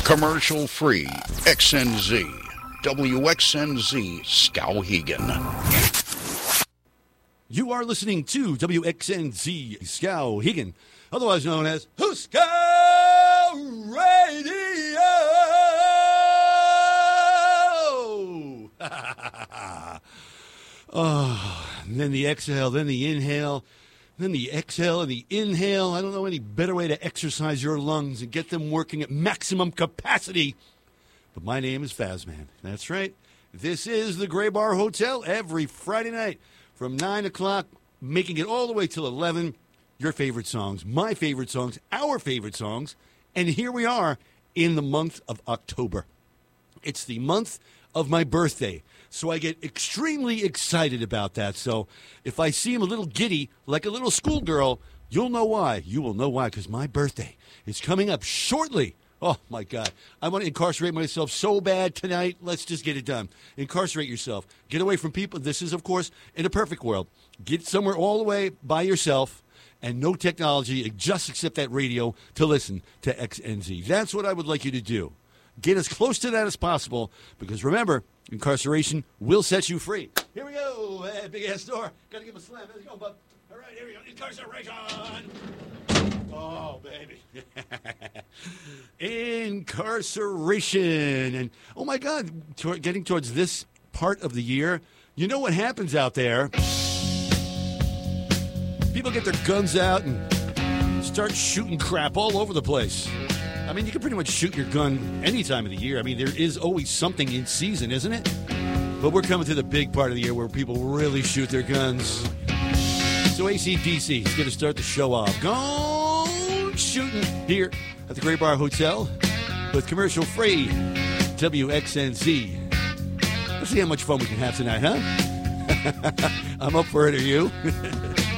Commercial free. XNZ. WXNZ Skowhegan. You are listening to WXNZ Skowhegan, otherwise known as Huska Radio. Oh, and then the exhale, then the inhale, then the exhale and the inhale. I don't know any better way to exercise your lungs and get them working at maximum capacity. But my name is Fazman. That's right. This is the Gray Bar Hotel every Friday night from 9 o'clock, making it all the way till 11. Your favorite songs, my favorite songs, our favorite songs. And here we are in the month of October. It's the month of my birthday. So I get extremely excited about that. So if I seem a little giddy, like a little schoolgirl, you'll know why. You will know why, because my birthday is coming up shortly. Oh, my God. I want to incarcerate myself so bad tonight. Let's just get it done. Incarcerate yourself. Get away from people. This is, of course, in a perfect world. Get somewhere all the way by yourself and no technology. Just accept that radio to listen to XNZ. That's what I would like you to do. Get as close to that as possible, because remember, incarceration will set you free. Here we go. Big ass door. Got to give him a slam. Let's go, bub. All right, here we go. Incarceration. Oh, baby. Incarceration. And, oh, my God, getting towards this part of the year, you know what happens out there? People get their guns out and start shooting crap all over the place. I mean, you can pretty much shoot your gun any time of the year. I mean, there is always something in season, isn't it? But we're coming to the big part of the year where people really shoot their guns. So AC/DC is going to start the show off. Gone shooting here at the Gray Bar Hotel with commercial-free WXNZ. Let's see how much fun we can have tonight, huh? I'm up for it, are you?